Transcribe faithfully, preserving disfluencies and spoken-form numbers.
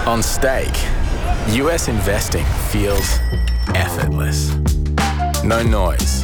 On Stake, U S investing feels effortless. No noise,